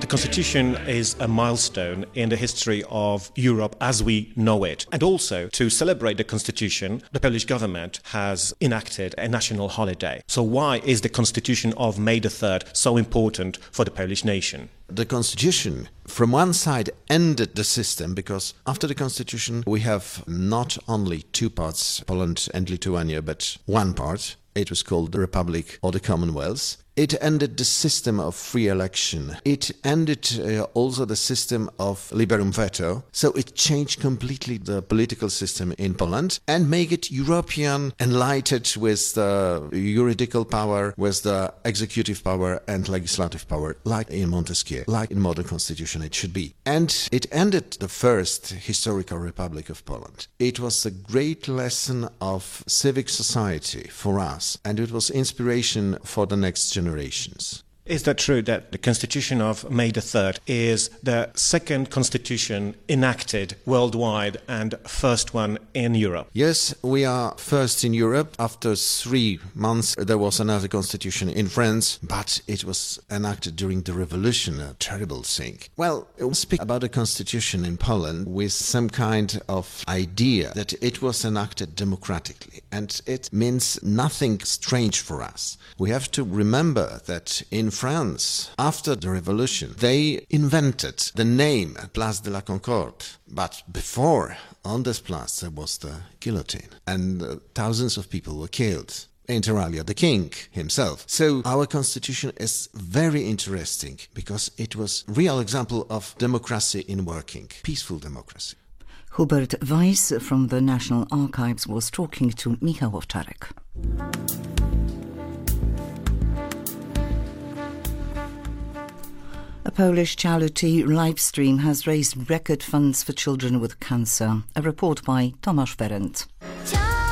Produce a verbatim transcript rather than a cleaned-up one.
constitution is a milestone in the history of Europe as we know it. And also, to celebrate the constitution, the Polish government has enacted a national holiday. So why is the constitution of May the third so important for the Polish nation? The constitution, from one side, ended the system because after the constitution we have not only two parts, Poland and Lithuania, but one part. It was called the Republic or the Commonwealth. It ended the system of free election. It ended uh, also the system of liberum veto. So it changed completely the political system in Poland and make it European, enlightened with the juridical power, with the executive power and legislative power, like in Montesquieu, like in modern constitution it should be. And it ended the first historical Republic of Poland. It was a great lesson of civic society for us, and it was inspiration for the next generation. Generations. Is that true that the Constitution of May the third is the second constitution enacted worldwide and first one in Europe? Yes, we are first in Europe. After three months there was another constitution in France, but it was enacted during the revolution, a terrible thing. Well, we'll speak about the constitution in Poland with some kind of idea that it was enacted democratically, and it means nothing strange for us. We have to remember that in France, after the revolution, they invented the name Place de la Concorde. But before, on this place, there was the guillotine, and uh, thousands of people were killed. Inter alia, the king himself. So our constitution is very interesting because it was a real example of democracy in working, peaceful democracy. Hubert Weiss from the National Archives was talking to Michał Owczarek. A Polish charity, Livestream, has raised record funds for children with cancer. A report by Tomasz Ferenc.